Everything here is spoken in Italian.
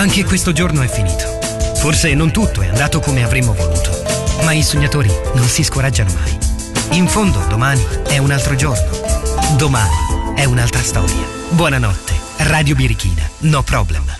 Anche questo giorno è finito. Forse non tutto è andato come avremmo voluto, ma i sognatori non si scoraggiano mai. In fondo domani è un altro giorno. Domani è un'altra storia. Buonanotte, Radio Birichina. No problem.